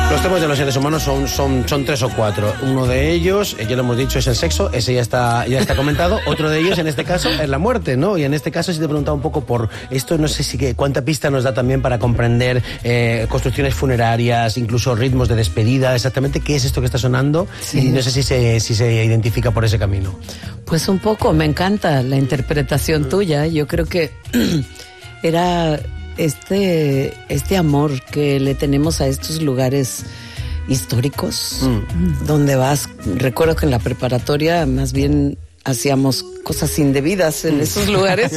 Los temas de los seres humanos son 3 o 4. Uno de ellos, ya lo hemos dicho, es el sexo, ese ya está comentado. Otro de ellos, en este caso, es la muerte, ¿no? Y en este caso, si te preguntaba un poco por esto, no sé cuánta pista nos da también para comprender construcciones funerarias, incluso ritmos de despedida, exactamente qué es esto que está sonando. Sí. Y no sé si se identifica por ese camino. Pues un poco, me encanta la interpretación tuya. Yo creo que era este amor que le tenemos a estos lugares históricos, donde vas. Recuerdo que en la preparatoria más bien hacíamos cosas indebidas en esos lugares.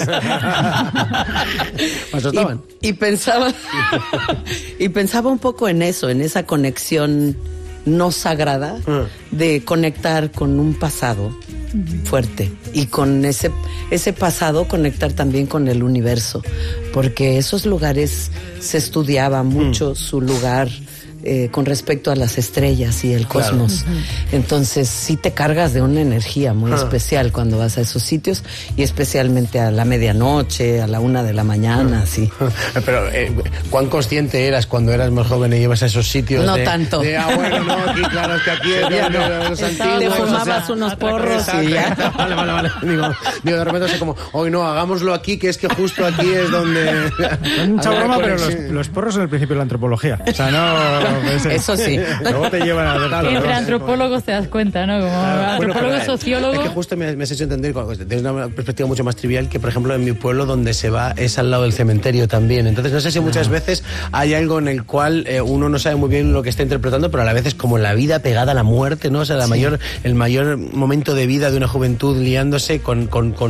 y pensaba un poco en eso, en esa conexión no sagrada de conectar con un pasado fuerte y con ese pasado conectar también con el universo, porque esos lugares se estudiaba mucho su lugar con respecto a las estrellas y el cosmos. Claro. Entonces sí te cargas de una energía muy especial cuando vas a esos sitios, y especialmente a la medianoche, a la 1 de la mañana, así. Pero ¿cuán consciente eras cuando eras más joven y ibas a esos sitios? No tanto. Bueno, no, aquí claro, es que aquí los antiguos. Te fumabas unos porros y ya. Vale. Digo, de repente así como, hoy no, hagámoslo aquí, que es que justo aquí es donde... Mucha broma, pero los porros son el principio de la antropología. O sea, no... Eso sí. Luego te llevan a ver. Entre antropólogos te das cuenta, ¿no? Como antropólogo, sociólogo. Es que justo me has hecho entender, desde una perspectiva mucho más trivial, que por ejemplo en mi pueblo donde se va es al lado del cementerio también. Entonces no sé si muchas veces hay algo en el cual uno no sabe muy bien lo que está interpretando, pero a la vez es como la vida pegada a la muerte, ¿no? O sea, el mayor momento de vida de una juventud liándose con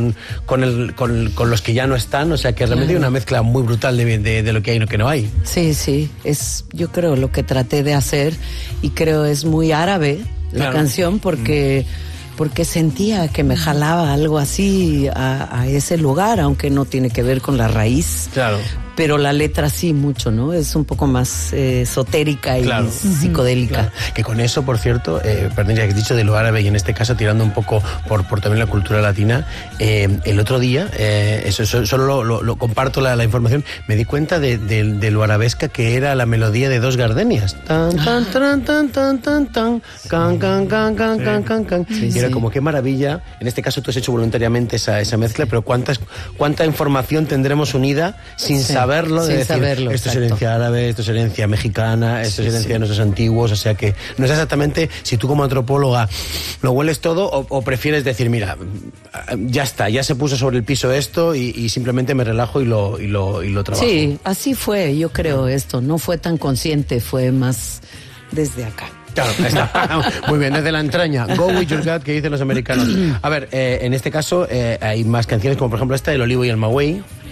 los que ya no están. O sea, que realmente hay una mezcla muy brutal de lo que hay y lo que no hay. Sí. Es, yo creo, lo que traté de hacer, y creo es muy árabe la canción, porque sentía que me jalaba algo así a ese lugar, aunque no tiene que ver con la raíz. Claro. Pero la letra sí mucho, ¿no? Es un poco más esotérica y psicodélica. Claro. Que con eso, por cierto, perdón, ya que has dicho de lo árabe, y en este caso tirando un poco por también la cultura latina, el otro día, solo lo comparto la información, me di cuenta de lo arabesca que era la melodía de Dos Gardenias. Tan, tan, tan, tan, tan, tan, tan, can, can, can, can, can, can, can. Y era como qué maravilla. En este caso tú has hecho voluntariamente esa mezcla, pero cuánta información tendremos unida sin saberlo, de decir, esto exacto. Es herencia árabe, esto es herencia mexicana, esto es herencia de nuestros antiguos. O sea que no es exactamente si tú como antropóloga lo hueles todo o prefieres decir, mira, ya está, ya se puso sobre el piso esto y simplemente me relajo y lo trabajo. Sí, así fue, yo creo esto. No fue tan consciente, fue más desde acá. Claro, está. Muy bien, desde la entraña. Go with your gut, que dicen los americanos. A ver, en este caso hay más canciones, como por ejemplo esta, El Olivo y el Maguey.